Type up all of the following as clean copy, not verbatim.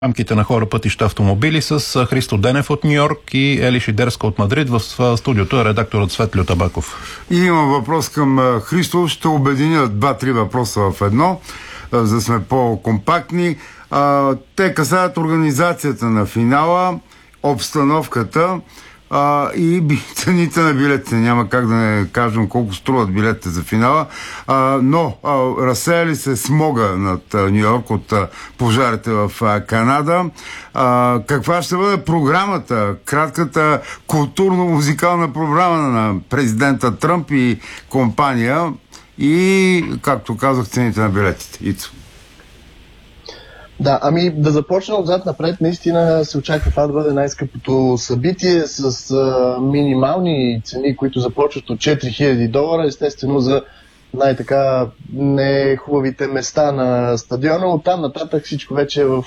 рамките на хора, пътища, автомобили с Христо Денев от Нью-Йорк и Ели Шидерска от Мадрид. В студиото е редакторът Светлио Табаков. И имам въпрос към Христо. Ще обединя 2-3 въпроса в едно, за да сме по-компактни. Те касаят организацията на финала, обстановката и цените на билетите. Няма как да не кажем колко струват билетите за финала, но разсеяли се смога над Нью-Йорк от пожарите в Канада. Каква ще бъде програмата, кратката културно-музикална програма на президента Тръмп и компания и, както казах, цените на билетите? Ицо. Да, да започна отзад напред. Наистина се очаква това да бъде най-скъпото събитие с минимални цени, които започват от $4000, естествено за най-така нехубавите места на стадиона. Оттам нататък всичко вече е в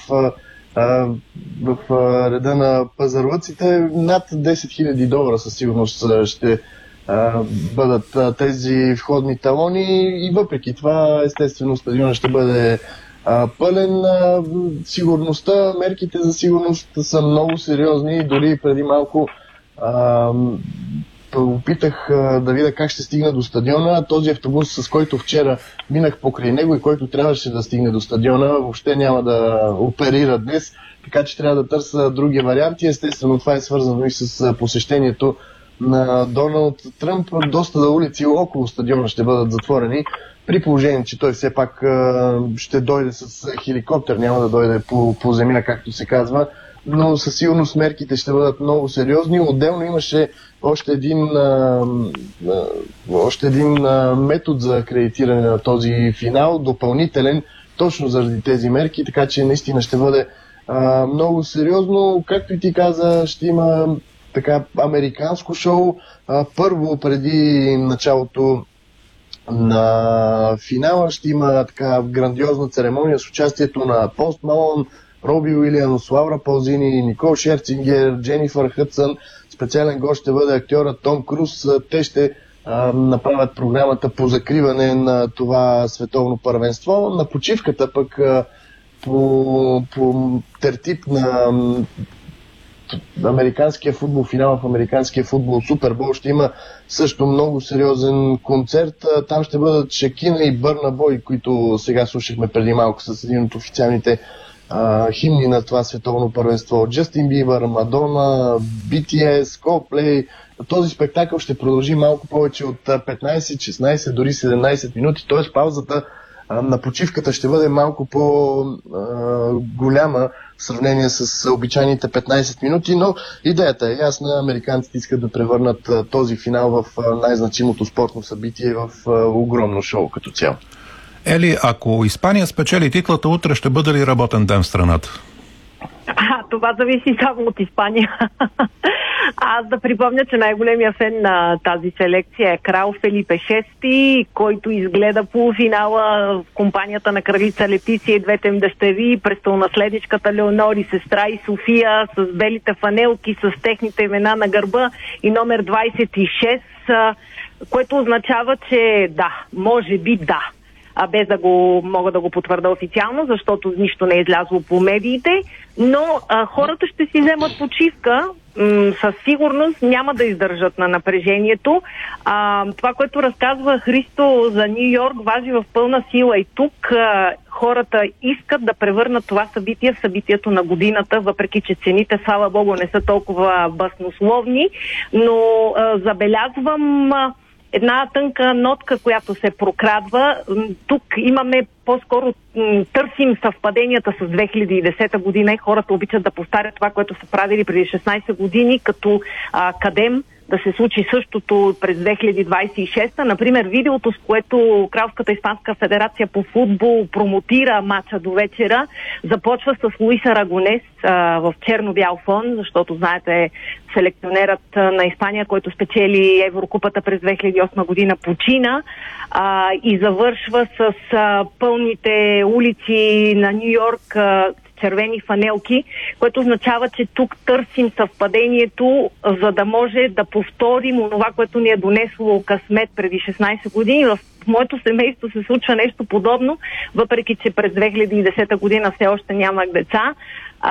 реда на пазарлъците. Над $10,000 със сигурност ще бъдат тези входни талони и въпреки това, естествено, стадиона ще бъде пълен. Сигурността, мерките за сигурност са много сериозни. Дори преди малко опитах да видя как ще стигна до стадиона. Този автобус, с който вчера минах покрай него и който трябваше да стигне до стадиона, въобще няма да оперира днес, така че трябва да търся други варианти. Естествено, това е свързано и с посещението на Доналд Тръмп. Доста улици около стадиона ще бъдат затворени, при положение, че той все пак ще дойде с хеликоптер, няма да дойде по земя, както се казва, но със сигурност мерките ще бъдат много сериозни. Отделно имаше още един метод за акредитиране на този финал, допълнителен, точно заради тези мерки, така че наистина ще бъде много сериозно. Както и ти каза, ще има така американско шоу. Първо, преди началото на финала ще има така грандиозна церемония с участието на Пост Малон, Роби Уилямс, Лаура Паузини, Никол Шерцингер, Дженифър Хъдсън. Специален гост ще бъде актьорът Том Круз. Те ще направят програмата по закриване на това световно първенство. На почивката пък по тертип на американския футбол, финал в американския футбол, Супербол, ще има също много сериозен концерт. Там ще бъдат Шакина и Бърна Бой, които сега слушахме преди малко с един от официалните химни на това световно първенство. Джастин Бибър, Мадона, BTS, Coldplay. Този спектакъл ще продължи малко повече от 15, 16, дори 17 минути, т.е. паузата на почивката ще бъде малко по-голяма в сравнение с обичайните 15 минути, но идеята е ясна. Американците искат да превърнат този финал в най-значимото спортно събитие, в огромно шоу като цяло. Ели, ако Испания спечели титлата, утре ще бъде ли работен ден в страната? Това зависи само от Испания. Аз да припомня, че най-големия фен на тази селекция е крал Фелипе VI, който изгледа полуфинала в компанията на кралица Летисия и двете им дъщери, престолонаследничката Леонор и сестра и София с белите фанелки, с техните имена на гърба и номер 26, което означава, че да, може би да. Без да мога да го потвърда официално, защото нищо не е излязло по медиите, но хората ще си вземат почивка, със сигурност няма да издържат на напрежението. Това, което разказва Христо за Нью-Йорк, важи в пълна сила и тук. Хората искат да превърнат това събитие в събитието на годината, въпреки че цените, слава богу, не са толкова баснословни, но забелязвам една тънка нотка, която се прокрадва. Тук имаме по-скоро търсим съвпаденията с 2010 година и хората обичат да повтарят това, което са правили преди 16 години, като кадем да се случи същото през 2026. Например, видеото, с което Кралската испанска федерация по футбол промотира матча до вечера, започва с Луис Арагонес в черно-бял фон, защото, знаете, селекционерът на Испания, който спечели Еврокупата през 2008 година, почина и завършва с пълните улици на Нью-Йорк, червени фанелки, което означава, че тук търсим съвпадението, за да може да повторим онова, което ни е донесло късмет преди 16 години. В моето семейство се случва нещо подобно, въпреки че през 2010 година все още нямах деца.